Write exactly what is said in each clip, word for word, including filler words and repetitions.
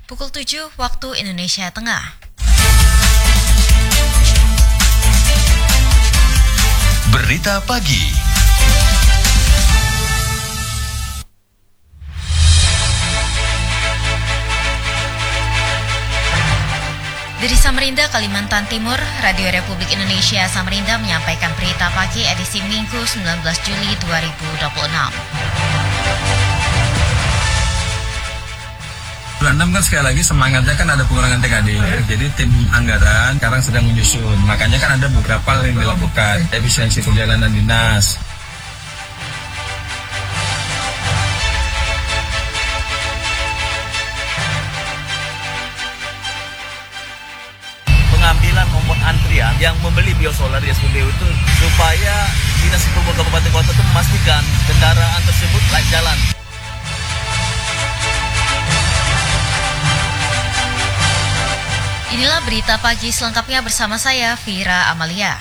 Pukul tujuh waktu Indonesia Tengah. Berita pagi. Dari Samarinda, Kalimantan Timur, Radio Republik Indonesia Samarinda menyampaikan berita pagi edisi Minggu sembilan belas Juli dua ribu dua puluh enam. Bulan enam kan sekali lagi semangatnya kan ada pengurangan T K D. Jadi tim anggaran sekarang sedang menyusun. Makanya kan ada beberapa hal yang dilakukan. Efisiensi perjalanan dinas. Pengambilan nomor antrian yang membeli biosolar di S P B U itu supaya Dinas Perhubungan Kabupaten Kota itu memastikan kendaraan tersebut layak jalan. Inilah berita pagi selengkapnya bersama saya, Vira Amalia.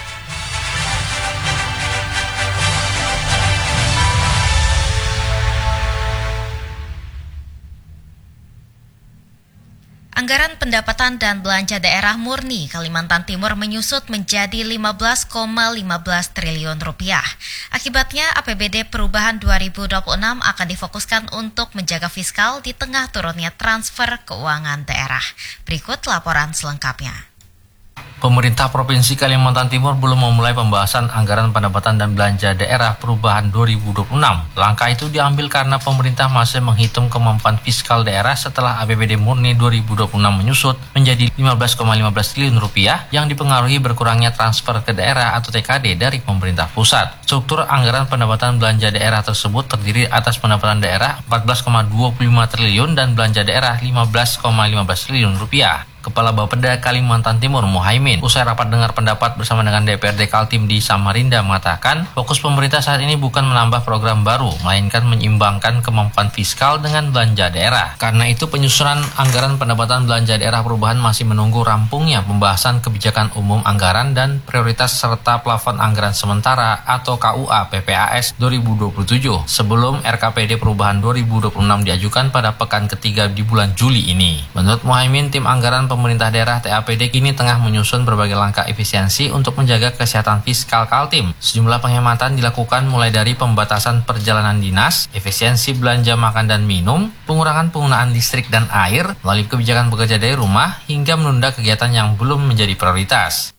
Anggaran pendapatan dan belanja daerah murni Kalimantan Timur menyusut menjadi lima belas koma lima belas triliun rupiah. Akibatnya A P B D perubahan dua ribu dua puluh enam akan difokuskan untuk menjaga fiskal di tengah turunnya transfer keuangan daerah. Berikut laporan selengkapnya. Pemerintah Provinsi Kalimantan Timur belum memulai pembahasan anggaran pendapatan dan belanja daerah perubahan dua ribu dua puluh enam. Langkah itu diambil karena pemerintah masih menghitung kemampuan fiskal daerah setelah A P B D murni dua ribu dua puluh enam menyusut menjadi lima belas koma lima belas triliun rupiah yang dipengaruhi berkurangnya transfer ke daerah atau T K D dari pemerintah pusat. Struktur anggaran pendapatan belanja daerah tersebut terdiri atas pendapatan daerah empat belas koma dua puluh lima triliun dan belanja daerah lima belas koma lima belas triliun rupiah. Kepala Bapeda Kalimantan Timur Muhaimin usai rapat dengar pendapat bersama dengan D P R D Kaltim di Samarinda mengatakan fokus pemerintah saat ini bukan menambah program baru melainkan menyeimbangkan kemampuan fiskal dengan belanja daerah. Karena itu penyusunan anggaran pendapatan belanja daerah perubahan masih menunggu rampungnya pembahasan kebijakan umum anggaran dan prioritas serta plafon anggaran sementara atau K U A P P A S dua ribu dua puluh tujuh sebelum R K P D perubahan dua ribu dua puluh enam diajukan pada pekan ketiga di bulan Juli ini. Menurut Muhaimin, tim anggaran pemerintah daerah T A P D kini tengah menyusun berbagai langkah efisiensi untuk menjaga kesehatan fiskal Kaltim. Sejumlah penghematan dilakukan mulai dari pembatasan perjalanan dinas, efisiensi belanja makan dan minum, pengurangan penggunaan listrik dan air, melalui kebijakan bekerja dari rumah, hingga menunda kegiatan yang belum menjadi prioritas.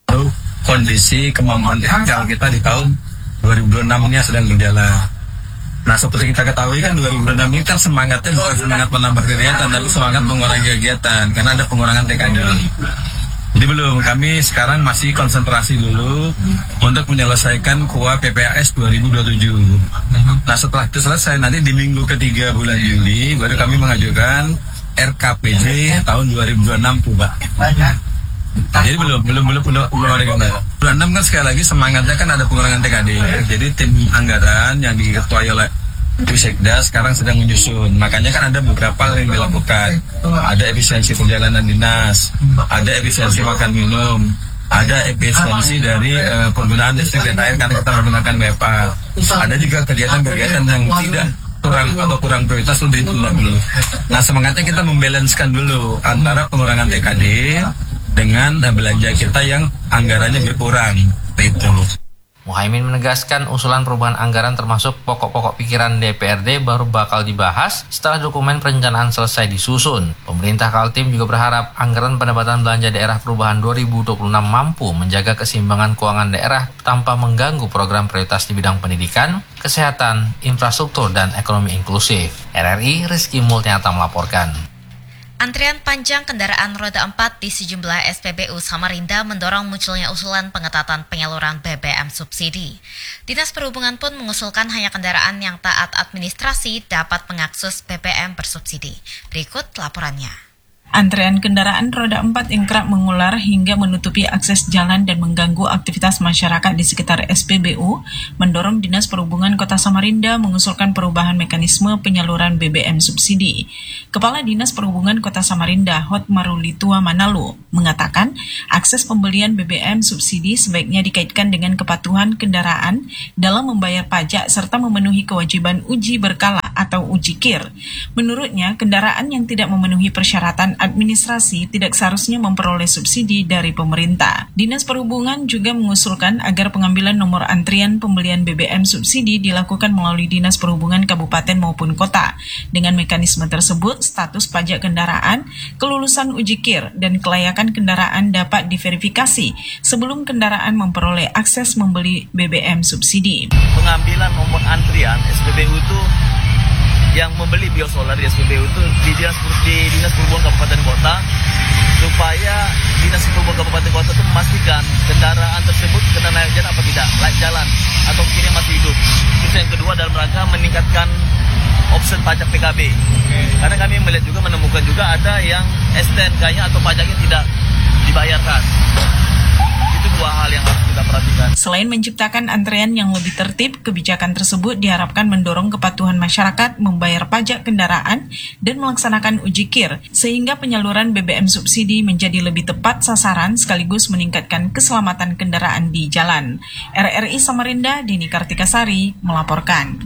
Kondisi kemampuan fiskal kita di tahun dua ribu dua puluh enam ini sedang berjalan. Nah, seperti kita ketahui kan dua ribu dua puluh enam ini kan semangatnya bukan semangat menambah kegiatan, tapi semangat mengurangi kegiatan, karena ada pengurangan T K D. Jadi belum, kami sekarang masih konsentrasi dulu untuk menyelesaikan K U A P P A S dua ribu dua puluh tujuh. Nah, setelah itu selesai, nanti di minggu ketiga bulan Juli, baru kami mengajukan R K P D tahun dua ribu dua puluh enam Puba. Jadi belum, belum, belum, belum, belum ada gambar. Bulan enam kan sekali lagi semangatnya kan ada pengurangan T K D. Jadi tim anggaran yang diketuai oleh Sekda sekarang sedang menyusun. Makanya kan ada beberapa hal yang dilakukan. Ada efisiensi perjalanan dinas, ada efisiensi makan minum, ada efisiensi dari uh, penggunaan listrik dan air karena kita menggunakan W F A. Ada juga kegiatan-kegiatan yang tidak kurang atau kurang prioritas untuk ditunda dulu. Nah, semangatnya kita membalancekan dulu antara pengurangan T K D dengan belanja kita yang anggarannya berkurang. Itu. Muhaimin menegaskan usulan perubahan anggaran termasuk pokok-pokok pikiran D P R D baru bakal dibahas setelah dokumen perencanaan selesai disusun. Pemerintah Kaltim juga berharap anggaran pendapatan belanja daerah perubahan dua ribu dua puluh enam mampu menjaga keseimbangan keuangan daerah tanpa mengganggu program prioritas di bidang pendidikan, kesehatan, infrastruktur, dan ekonomi inklusif. R R I Rizky Multiata melaporkan. Antrian panjang kendaraan roda empat di sejumlah S P B U Samarinda mendorong munculnya usulan pengetatan penyaluran B B M subsidi. Dinas Perhubungan pun mengusulkan hanya kendaraan yang taat administrasi dapat mengakses B B M bersubsidi. Berikut laporannya. Antrean kendaraan roda empat yang kerap mengular hingga menutupi akses jalan dan mengganggu aktivitas masyarakat di sekitar S P B U mendorong Dinas Perhubungan Kota Samarinda mengusulkan perubahan mekanisme penyaluran B B M subsidi. Kepala Dinas Perhubungan Kota Samarinda, Hotmarulitua Manalu, mengatakan akses pembelian B B M subsidi sebaiknya dikaitkan dengan kepatuhan kendaraan dalam membayar pajak serta memenuhi kewajiban uji berkala atau uji kir. Menurutnya, kendaraan yang tidak memenuhi persyaratan administrasi tidak seharusnya memperoleh subsidi dari pemerintah. Dinas Perhubungan juga mengusulkan agar pengambilan nomor antrian pembelian B B M subsidi dilakukan melalui Dinas Perhubungan Kabupaten maupun Kota. Dengan mekanisme tersebut, status pajak kendaraan, kelulusan uji kir, dan kelayakan kendaraan dapat diverifikasi sebelum kendaraan memperoleh akses membeli B B M subsidi. Pengambilan nomor antrian S P B U itu yang membeli biosolar di S P B U itu di Dinas, di Dinas Perhubungan Kabupaten Kota, supaya Dinas Perhubungan Kabupaten Kota itu memastikan kendaraan tersebut kena naik jalan apa tidak, layak jalan atau kini masih hidup. Terus yang kedua dalam rangka meningkatkan opsi pajak P K B. Karena kami melihat juga menemukan juga ada yang S T N K-nya atau pajaknya tidak dibayarkan. Itu dua hal yang harus kita perhatikan. Selain menciptakan antrean yang lebih tertib, kebijakan tersebut diharapkan mendorong kepatuhan masyarakat membayar pajak kendaraan dan melaksanakan uji kir, sehingga penyaluran B B M subsidi menjadi lebih tepat sasaran sekaligus meningkatkan keselamatan kendaraan di jalan. R R I Samarinda, Dini Kartikasari, melaporkan.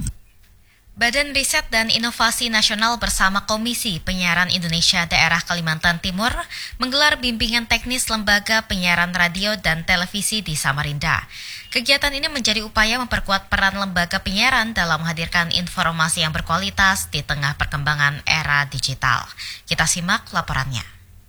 Badan Riset dan Inovasi Nasional bersama Komisi Penyiaran Indonesia Daerah Kalimantan Timur menggelar bimbingan teknis lembaga penyiaran radio dan televisi di Samarinda. Kegiatan ini menjadi upaya memperkuat peran lembaga penyiaran dalam menghadirkan informasi yang berkualitas di tengah perkembangan era digital. Kita simak laporannya.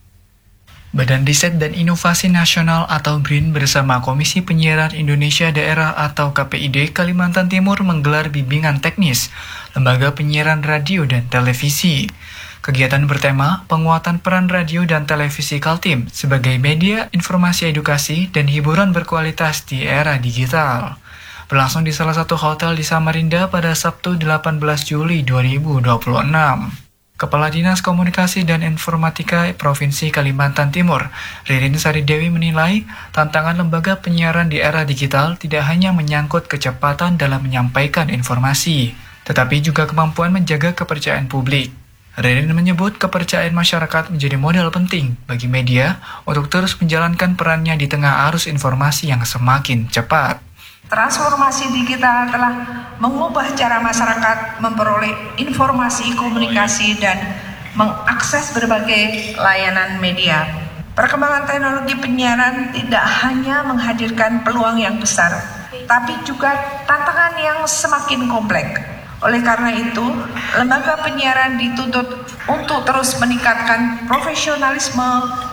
Badan Riset dan Inovasi Nasional atau B R I N bersama Komisi Penyiaran Indonesia Daerah atau K P I D Kalimantan Timur menggelar bimbingan teknis lembaga penyiaran radio dan televisi. Kegiatan bertema penguatan peran radio dan televisi Kaltim sebagai media informasi edukasi dan hiburan berkualitas di era digital. Berlangsung di salah satu hotel di Samarinda pada Sabtu delapan belas Juli dua ribu dua puluh enam. Kepala Dinas Komunikasi dan Informatika Provinsi Kalimantan Timur, Ririn Sari Dewi menilai tantangan lembaga penyiaran di era digital tidak hanya menyangkut kecepatan dalam menyampaikan informasi, tetapi juga kemampuan menjaga kepercayaan publik. Ririn menyebut kepercayaan masyarakat menjadi modal penting bagi media untuk terus menjalankan perannya di tengah arus informasi yang semakin cepat. Transformasi digital telah mengubah cara masyarakat memperoleh informasi, komunikasi, dan mengakses berbagai layanan media. Perkembangan teknologi penyiaran tidak hanya menghadirkan peluang yang besar, tapi juga tantangan yang semakin kompleks. Oleh karena itu, lembaga penyiaran dituntut untuk terus meningkatkan profesionalisme,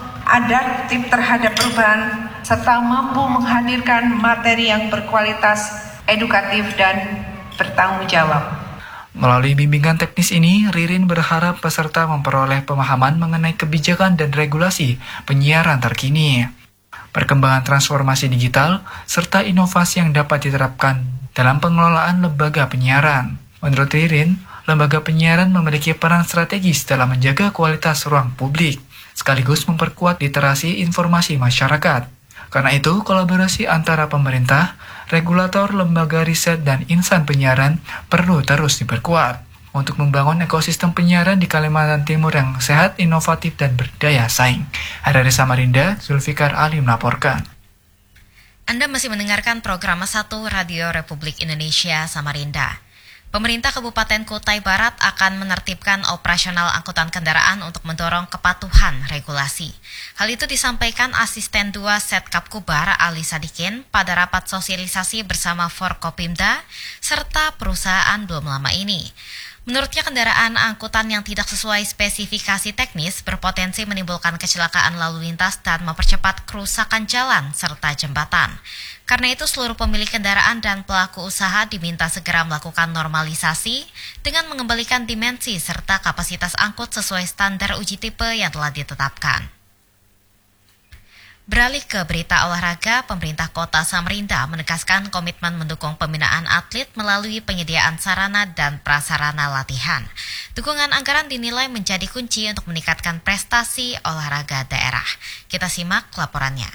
adaptif terhadap perubahan, serta mampu menghadirkan materi yang berkualitas, edukatif, dan bertanggung jawab. Melalui bimbingan teknis ini, Ririn berharap peserta memperoleh pemahaman mengenai kebijakan dan regulasi penyiaran terkini, perkembangan transformasi digital, serta inovasi yang dapat diterapkan dalam pengelolaan lembaga penyiaran. Menurut Ririn, lembaga penyiaran memiliki peran strategis dalam menjaga kualitas ruang publik, sekaligus memperkuat literasi informasi masyarakat. Karena itu, kolaborasi antara pemerintah, regulator, lembaga riset, dan insan penyiaran perlu terus diperkuat untuk membangun ekosistem penyiaran di Kalimantan Timur yang sehat, inovatif, dan berdaya saing. Dari Samarinda, Zulfikar Ali melaporkan. Anda masih mendengarkan program satu Radio Republik Indonesia Samarinda. Pemerintah Kabupaten Kutai Barat akan menertibkan operasional angkutan kendaraan untuk mendorong kepatuhan regulasi. Hal itu disampaikan Asisten dua Setkapkubar Ali Sadikin pada rapat sosialisasi bersama Forkopimda serta perusahaan belum lama ini. Menurutnya kendaraan angkutan yang tidak sesuai spesifikasi teknis berpotensi menimbulkan kecelakaan lalu lintas dan mempercepat kerusakan jalan serta jembatan. Karena itu seluruh pemilik kendaraan dan pelaku usaha diminta segera melakukan normalisasi dengan mengembalikan dimensi serta kapasitas angkut sesuai standar uji tipe yang telah ditetapkan. Beralih ke berita olahraga, pemerintah Kota Samarinda menegaskan komitmen mendukung pembinaan atlet melalui penyediaan sarana dan prasarana latihan. Dukungan anggaran dinilai menjadi kunci untuk meningkatkan prestasi olahraga daerah. Kita simak laporannya.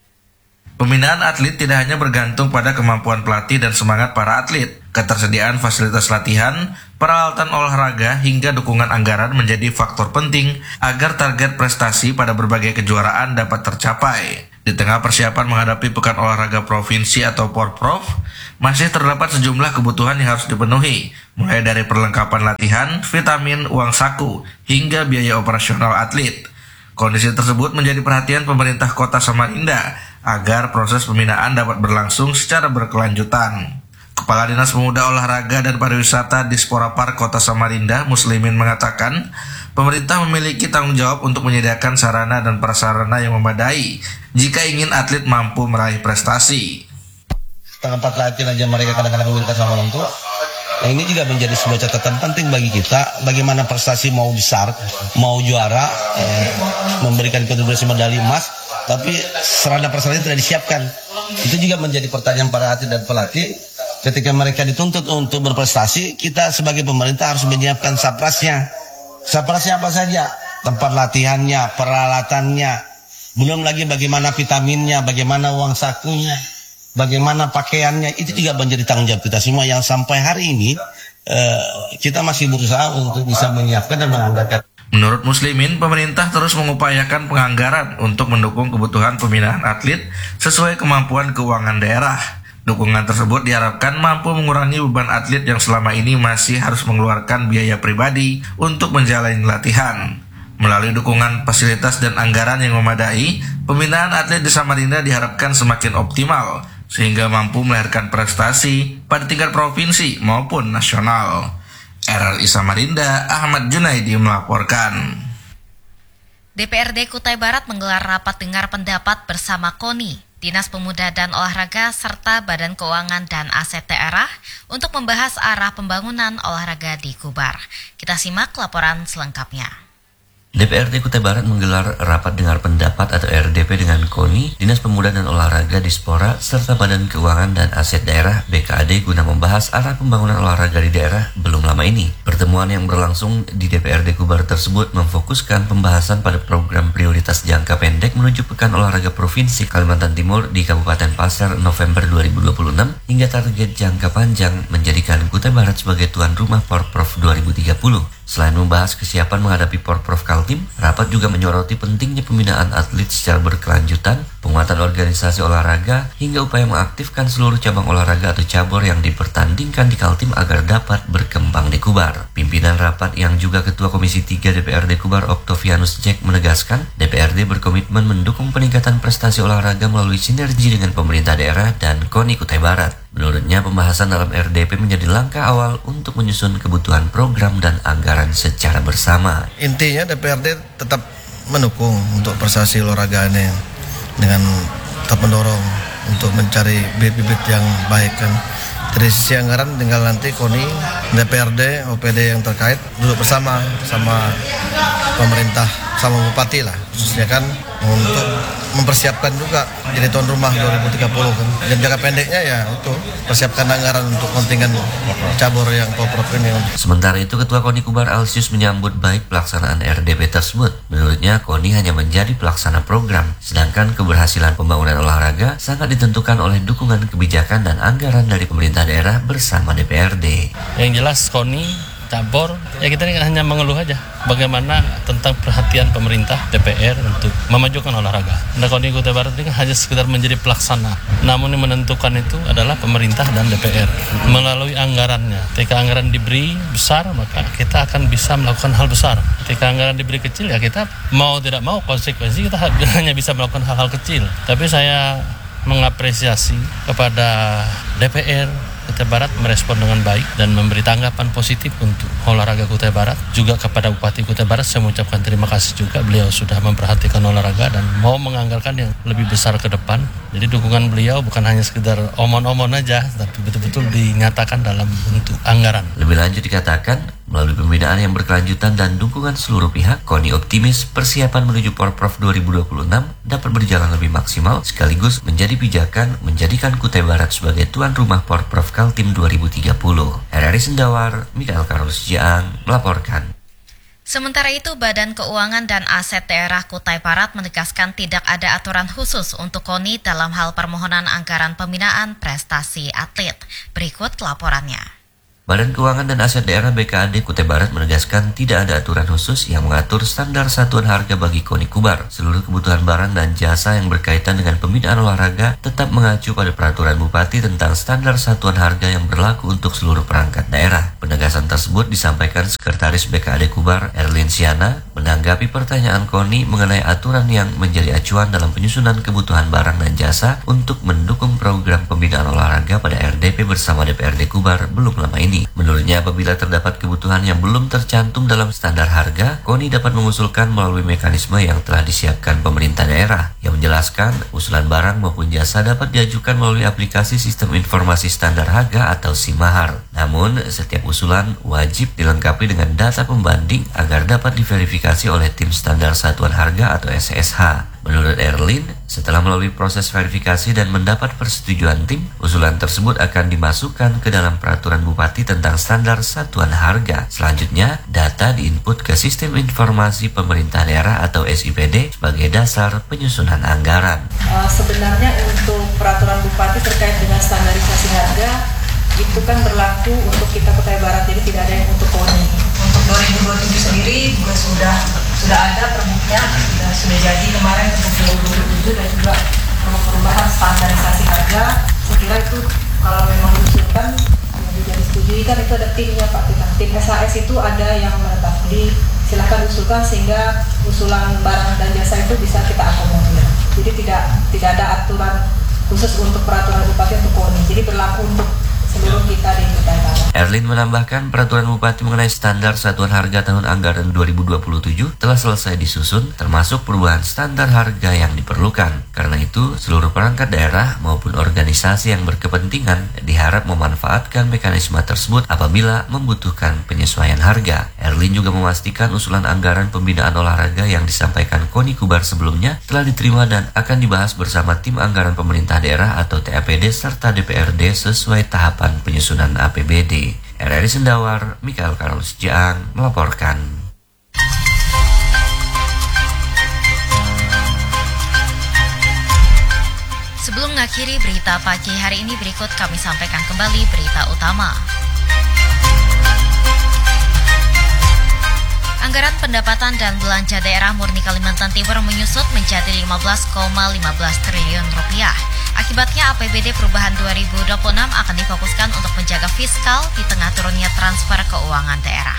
Pembinaan atlet tidak hanya bergantung pada kemampuan pelatih dan semangat para atlet. Ketersediaan fasilitas latihan, peralatan olahraga, hingga dukungan anggaran menjadi faktor penting agar target prestasi pada berbagai kejuaraan dapat tercapai. Di tengah persiapan menghadapi Pekan Olahraga Provinsi atau Porprov, masih terdapat sejumlah kebutuhan yang harus dipenuhi, mulai dari perlengkapan latihan, vitamin, uang saku, hingga biaya operasional atlet. Kondisi tersebut menjadi perhatian pemerintah Kota Samarinda agar proses pembinaan dapat berlangsung secara berkelanjutan. Kepala Dinas Pemuda Olahraga dan Pariwisata Dispora Park Kota Samarinda, Muslimin, mengatakan pemerintah memiliki tanggung jawab untuk menyediakan sarana dan prasarana yang memadai jika ingin atlet mampu meraih prestasi. Setengah empat latihan aja mereka kadang-kadang minta sama orang tua. Nah, ini juga menjadi sebuah catatan penting bagi kita, bagaimana prestasi mau besar, mau juara, eh, memberikan kontribusi medali emas, tapi sarana prasarana tidak disiapkan. Itu juga menjadi pertanyaan para atlet dan pelatih. Ketika mereka dituntut untuk berprestasi, kita sebagai pemerintah harus menyiapkan saprasnya. Saprasnya apa saja? Tempat latihannya, peralatannya, belum lagi bagaimana vitaminnya, bagaimana uang sakunya, bagaimana pakaiannya. Itu juga menjadi tanggung jawab kita semua yang sampai hari ini eh, kita masih berusaha untuk bisa menyiapkan dan menganggarkan. Menurut Muslimin, pemerintah terus mengupayakan penganggaran untuk mendukung kebutuhan pembinaan atlet sesuai kemampuan keuangan daerah. Dukungan tersebut diharapkan mampu mengurangi beban atlet yang selama ini masih harus mengeluarkan biaya pribadi untuk menjalani latihan. Melalui dukungan fasilitas dan anggaran yang memadai, pembinaan atlet di Samarinda diharapkan semakin optimal, sehingga mampu melahirkan prestasi pada tingkat provinsi maupun nasional. R R I Samarinda, Ahmad Junaidi melaporkan. D P R D Kutai Barat menggelar rapat dengar pendapat bersama KONI, Dinas Pemuda dan Olahraga, serta Badan Keuangan dan Aset Daerah untuk membahas arah pembangunan olahraga di Kubar. Kita simak laporan selengkapnya. D P R D Kutai Barat menggelar rapat dengar pendapat atau R D P dengan KONI, Dinas Pemuda dan Olahraga Dispora, serta Badan Keuangan dan Aset Daerah B K A D guna membahas arah pembangunan olahraga di daerah belum lama ini. Pertemuan yang berlangsung di D P R D Kubar tersebut memfokuskan pembahasan pada program prioritas jangka pendek menuju Pekan Olahraga Provinsi Kalimantan Timur di Kabupaten Pasir November dua ribu dua puluh enam hingga target jangka panjang menjadikan Kutai Barat sebagai tuan rumah Porprov dua ribu tiga puluh. Selain membahas kesiapan menghadapi Porprov Kaltim, rapat juga menyoroti pentingnya pembinaan atlet secara berkelanjutan, penguatan organisasi olahraga, hingga upaya mengaktifkan seluruh cabang olahraga atau cabur yang dipertandingkan di Kaltim agar dapat berkembang di Kubar. Pimpinan rapat yang juga Ketua Komisi tiga D P R D Kubar Octavianus Jack menegaskan, D P R D berkomitmen mendukung peningkatan prestasi olahraga melalui sinergi dengan pemerintah daerah dan KONI Kutai Barat. Menurutnya, pembahasan dalam R D P menjadi langkah awal untuk menyusun kebutuhan program dan anggaran secara bersama. Intinya D P R D tetap mendukung untuk prestasi olahraga ini dengan tetap mendorong untuk mencari bibit-bibit yang baik kan. Dari sisi anggaran tinggal nanti KONI, D P R D, O P D yang terkait duduk bersama sama pemerintah, sama bupati lah khususnya kan, untuk mempersiapkan juga jadi tuan rumah dua ribu tiga puluh kan. Dan jangka pendeknya ya itu persiapkan anggaran untuk kontingen cabur yang Porprov ini. Sementara itu, Ketua KONI Kubar Alsius menyambut baik pelaksanaan R D P tersebut. Menurutnya, KONI hanya menjadi pelaksana program, sedangkan keberhasilan pembangunan olahraga sangat ditentukan oleh dukungan kebijakan dan anggaran dari pemerintah daerah bersama D P R D. Yang jelas KONI cabur, ya kita ini hanya mengeluh aja bagaimana tentang perhatian pemerintah D P R untuk memajukan olahraga. Nah, KONI Kutai Barat ini kan hanya sekedar menjadi pelaksana, namun yang menentukan itu adalah pemerintah dan D P R melalui anggarannya. Ketika anggaran diberi besar, maka kita akan bisa melakukan hal besar. Ketika anggaran diberi kecil, ya kita mau tidak mau konsekuensi kita hanya bisa melakukan hal-hal kecil. Tapi saya mengapresiasi kepada D P R Kutai Barat merespon dengan baik dan memberi tanggapan positif untuk olahraga Kutai Barat. Juga kepada Bupati Kutai Barat saya mengucapkan terima kasih juga, beliau sudah memperhatikan olahraga dan mau menganggarkan yang lebih besar ke depan. Jadi dukungan beliau bukan hanya sekedar omon-omon aja, tapi betul-betul dinyatakan dalam bentuk anggaran. Lebih lanjut dikatakan, Melalui pembinaan yang berkelanjutan dan dukungan seluruh pihak, KONI optimis persiapan menuju Porprov dua ribu dua puluh enam dapat berjalan lebih maksimal sekaligus menjadi pijakan menjadikan Kutai Barat sebagai tuan rumah Porprov Kaltim dua ribu tiga puluh. R R I Sendawar, Mikael Karolus Jiang melaporkan. Sementara itu, Badan Keuangan dan Aset Daerah Kutai Barat menegaskan tidak ada aturan khusus untuk KONI dalam hal permohonan anggaran pembinaan prestasi atlet. Berikut laporannya. Badan Keuangan dan Aset Daerah B K A D Kutai Barat menegaskan tidak ada aturan khusus yang mengatur standar satuan harga bagi KONI Kubar. Seluruh kebutuhan barang dan jasa yang berkaitan dengan pembinaan olahraga tetap mengacu pada peraturan Bupati tentang standar satuan harga yang berlaku untuk seluruh perangkat daerah. Penegasan tersebut disampaikan Sekretaris B K A D Kubar, Erlin Siana, menanggapi pertanyaan KONI mengenai aturan yang menjadi acuan dalam penyusunan kebutuhan barang dan jasa untuk mendukung program pembinaan olahraga pada R D P bersama D P R D Kubar belum lama ini. Menurutnya, apabila terdapat kebutuhan yang belum tercantum dalam standar harga, KONI dapat mengusulkan melalui mekanisme yang telah disiapkan pemerintah daerah, yang menjelaskan usulan barang maupun jasa dapat diajukan melalui aplikasi Sistem Informasi Standar Harga atau SIMAHAR. Namun, setiap usulan wajib dilengkapi dengan data pembanding agar dapat diverifikasi oleh Tim Standar Satuan Harga atau S S H. Menurut Erlin, setelah melalui proses verifikasi dan mendapat persetujuan tim, usulan tersebut akan dimasukkan ke dalam peraturan Bupati tentang standar satuan harga. Selanjutnya, data diinput ke Sistem Informasi Pemerintah Daerah atau S I P D sebagai dasar penyusunan anggaran. Uh, sebenarnya untuk peraturan Bupati terkait dengan standarisasi harga, itu kan berlaku untuk kita Kutai Barat, jadi tidak ada yang untuk KONI. Untuk dua ribu dua puluh tujuh sendiri juga sudah sudah ada perbuknya, sudah, sudah jadi kemarin untuk dua ribu dua puluh tujuh dan juga perubahan standarisasi harga. Saya kira itu kalau memang diusulkan yang juga disetujui kan itu ada timnya Pak Tita. Tim S H S itu ada yang menetap, jadi silahkan usulkan sehingga usulan barang dan jasa itu bisa kita akomodir. Jadi tidak tidak ada aturan khusus untuk peraturan Bupati untuk KONI. Jadi berlaku untuk seluruh kita di Kutai Barat. Erlin menambahkan peraturan Bupati mengenai standar satuan harga tahun anggaran dua ribu dua puluh tujuh telah selesai disusun, termasuk perubahan standar harga yang diperlukan. Karena itu, seluruh perangkat daerah maupun organisasi yang berkepentingan diharap memanfaatkan mekanisme tersebut apabila membutuhkan penyesuaian harga. Erlin juga memastikan usulan anggaran pembinaan olahraga yang disampaikan KONI Kubar sebelumnya telah diterima dan akan dibahas bersama tim anggaran pemerintah daerah atau T A P D serta D P R D sesuai tahapan penyusunan A P B D. R R I Sendawar, Mikael Karolus Jiang melaporkan. Sebelum mengakhiri berita pagi hari ini, berikut kami sampaikan kembali berita utama. Anggaran pendapatan dan belanja daerah murni Kalimantan Timur menyusut menjadi lima belas koma lima belas triliun rupiah. Akibatnya A P B D perubahan dua ribu dua puluh enam akan difokuskan untuk menjaga fiskal di tengah turunnya transfer keuangan daerah.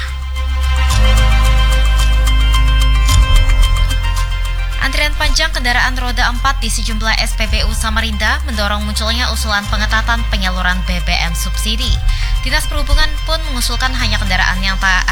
Antrian panjang kendaraan roda empat di sejumlah S P B U Samarinda mendorong munculnya usulan pengetatan penyaluran B B M subsidi. Dinas Perhubungan pun mengusulkan hanya kendaraan yang tak